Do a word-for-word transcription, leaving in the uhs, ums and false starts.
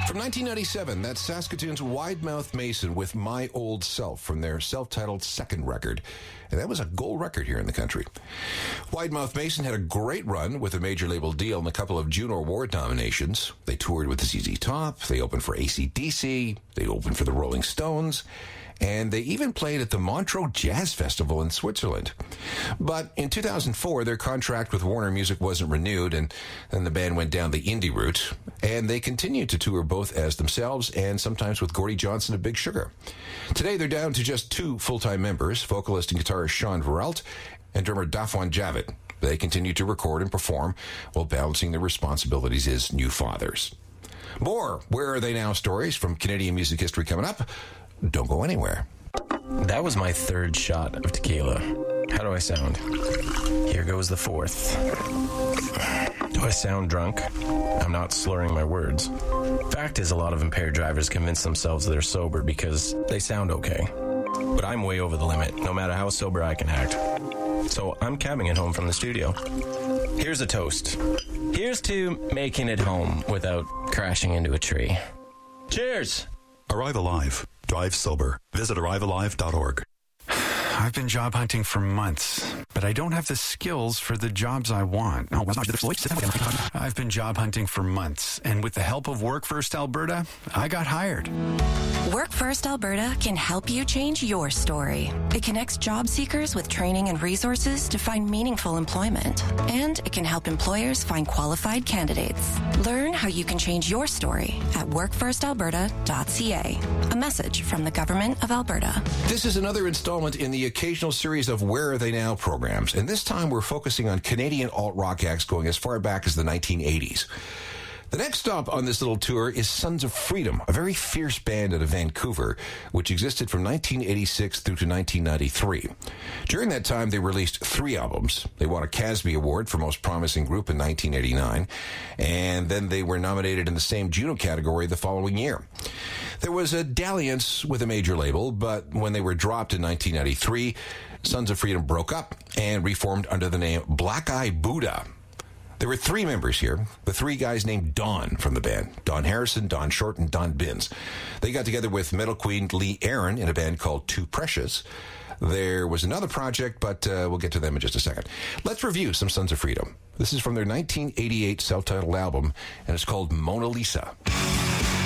From nineteen ninety-seven, that's Saskatoon's Widemouth Mason with My Old Self from their self-titled second record. And that was a gold record here in the country. Widemouth Mason had a great run with a major label deal and a couple of Juno Award nominations. They toured with Z Z Top, they opened for A C D C, they opened for the Rolling Stones, and they even played at the Montreux Jazz Festival in Switzerland. But in two thousand four, their contract with Warner Music wasn't renewed, and then the band went down the indie route, and they continued to tour both as themselves and sometimes with Gordie Johnson of Big Sugar. Today, they're down to just two full-time members, vocalist and guitarist Sean Veralt and drummer Dafwan Javid. They continue to record and perform while balancing their responsibilities as new fathers. More Where Are They Now stories from Canadian music history coming up. Don't go anywhere. That was my third shot of tequila. How do I sound? Here goes the fourth. Do I sound drunk? I'm not slurring my words. Fact is, a lot of impaired drivers convince themselves they're sober because they sound okay. But I'm way over the limit, no matter how sober I can act. So I'm cabbing it home from the studio. Here's a toast. Here's to making it home without crashing into a tree. Cheers! Arrive Alive. Drive sober. Visit arrive alive dot org. I've been job hunting for months, but I don't have the skills for the jobs I want. No, I've been job hunting for months, and with the help of Work First Alberta, I got hired. Work First Alberta can help you change your story. It connects job seekers with training and resources to find meaningful employment, and it can help employers find qualified candidates. Learn how you can change your story at work first alberta dot c a. A message from the Government of Alberta. This is another installment in the occasional series of Where Are They Now programs, and this time we're focusing on Canadian alt-rock acts going as far back as the nineteen eighties. The next stop on this little tour is Sons of Freedom, a very fierce band out of Vancouver, which existed from nineteen eighty-six through to nineteen ninety-three. During that time, they released three albums. They won a Casby Award for Most Promising Group in nineteen eighty-nine, and then they were nominated in the same Juno category the following year. There was a dalliance with a major label, but when they were dropped in nineteen ninety-three, Sons of Freedom broke up and reformed under the name Black Eye Buddha. There were three members here, the three guys named Don from the band. Don Harrison, Don Short, and Don Binns. They got together with metal queen Lee Aaron in a band called Too Precious. There was another project, but uh, we'll get to them in just a second. Let's review some Sons of Freedom. This is from their nineteen eighty-eight self-titled album, and it's called Mona Lisa.